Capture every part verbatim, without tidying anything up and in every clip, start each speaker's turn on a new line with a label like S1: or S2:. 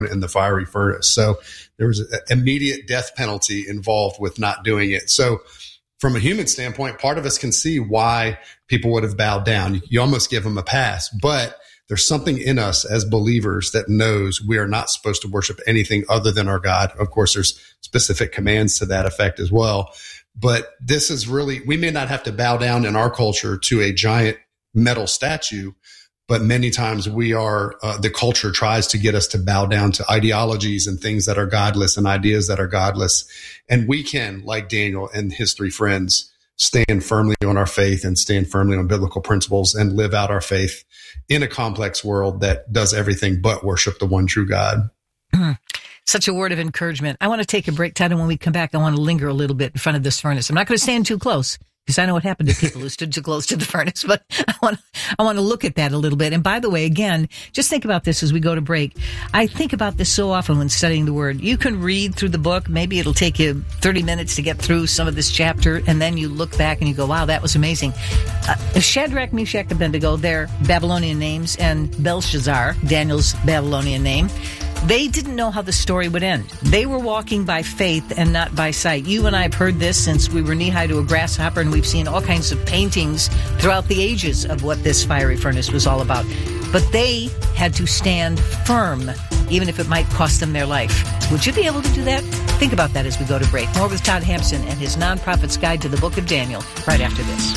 S1: in the fiery furnace. So there was an immediate death penalty involved with not doing it. So from a human standpoint, part of us can see why people would have bowed down. You almost give them a pass, but there's something in us as believers that knows we are not supposed to worship anything other than our God. Of course, there's specific commands to that effect as well. But this is really, we may not have to bow down in our culture to a giant metal statue, but many times we are, uh, the culture tries to get us to bow down to ideologies and things that are godless and ideas that are godless. And we can, like Daniel and his three friends, stand firmly on our faith and stand firmly on biblical principles and live out our faith in a complex world that does everything but worship the one true God.
S2: Such a word of encouragement. I want to take a break, Todd, and when we come back, I want to linger a little bit in front of this furnace. I'm not going to stand too close because I know what happened to people who stood too close to the furnace, but I want to, I want to look at that a little bit. And by the way, again, just think about this as we go to break. I think about this so often when studying the Word. You can read through the book. Maybe it'll take you thirty minutes to get through some of this chapter, and then you look back and you go, wow, that was amazing. Uh, Shadrach, Meshach, and Abednego, their Babylonian names, and Belshazzar, Daniel's Babylonian name, they didn't know how the story would end. They were walking by faith and not by sight. You and I have heard this since we were knee-high to a grasshopper, and we've seen all kinds of paintings throughout the ages of what this fiery furnace was all about. But they had to stand firm, even if it might cost them their life. Would you be able to do that? Think about that as we go to break. More with Todd Hampson and his Nonprofit's Guide to the Book of Daniel right after this.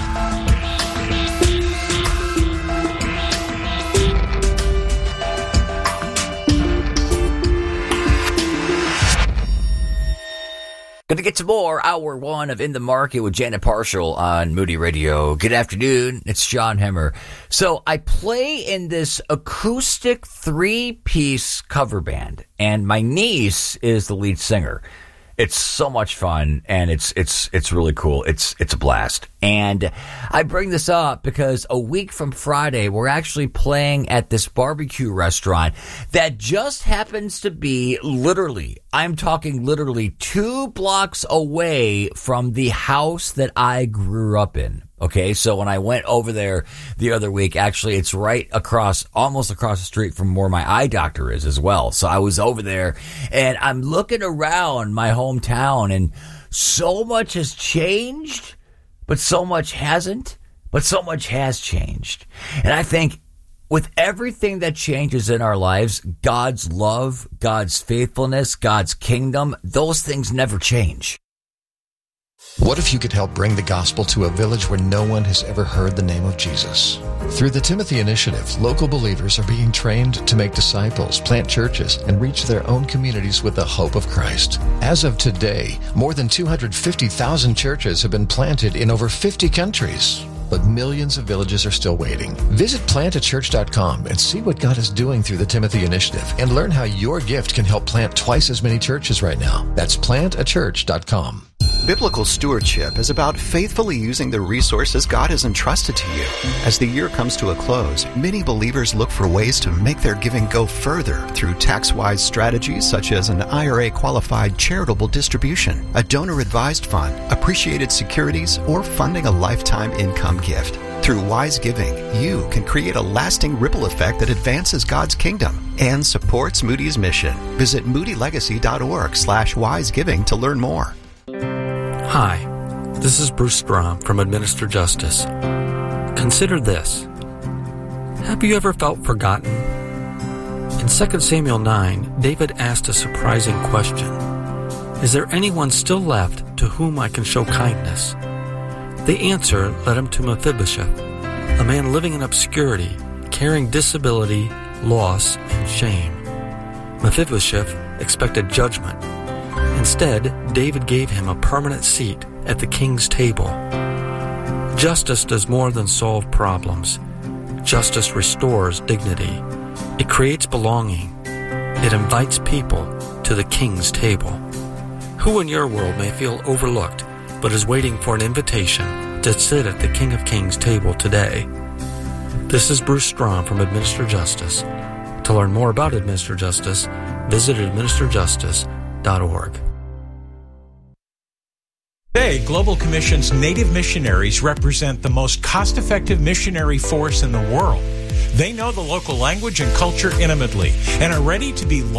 S3: Going to get to more hour one of In the Market with Janet Parshall on Moody Radio. Good afternoon. It's John Hemmer. So I play in this acoustic three-piece cover band, and my niece is the lead singer. It's so much fun, and it's it's it's really cool. It's it's a blast. And I bring this up because a week from Friday, we're actually playing at this barbecue restaurant that just happens to be literally, I'm talking literally two blocks away from the house that I grew up in. Okay, so when I went over there the other week, actually it's right across, almost across the street from where my eye doctor is as well. So I was over there and I'm looking around my hometown and so much has changed, but so much hasn't, but so much has changed. And I think with everything that changes in our lives, God's love, God's faithfulness, God's kingdom, those things never change.
S4: What if you could help bring the gospel to a village where no one has ever heard the name of Jesus? Through the Timothy Initiative, local believers are being trained to make disciples, plant churches, and reach their own communities with the hope of Christ. As of today, more than two hundred fifty thousand churches have been planted in over fifty countries. But millions of villages are still waiting. Visit plant a church dot com and see what God is doing through the Timothy Initiative and learn how your gift can help plant twice as many churches right now. That's plant a church dot com.
S5: Biblical stewardship is about faithfully using the resources God has entrusted to you. As the year comes to a close, many believers look for ways to make their giving go further through tax-wise strategies such as an I R A-qualified charitable distribution, a donor-advised fund, appreciated securities, or funding a lifetime income gift. Through wise giving, you can create a lasting ripple effect that advances God's kingdom and supports Moody's mission. Visit moody legacy dot org slash wise giving to learn more.
S6: Hi, this is Bruce Strom from Administer Justice. Consider this. Have you ever felt forgotten? In Second Samuel nine, David asked a surprising question. Is there anyone still left to whom I can show kindness? The answer led him to Mephibosheth, a man living in obscurity, carrying disability, loss, and shame. Mephibosheth expected judgment. Instead, David gave him a permanent seat at the king's table. Justice does more than solve problems. Justice restores dignity. It creates belonging. It invites people to the king's table. Who in your world may feel overlooked, but is waiting for an invitation to sit at the King of Kings table today? This is Bruce Strom from Administer Justice. To learn more about Administer Justice, visit administer justice dot org.
S7: Today, Global Commission's Native missionaries represent the most cost-effective missionary force in the world. They know the local language and culture intimately and are ready to be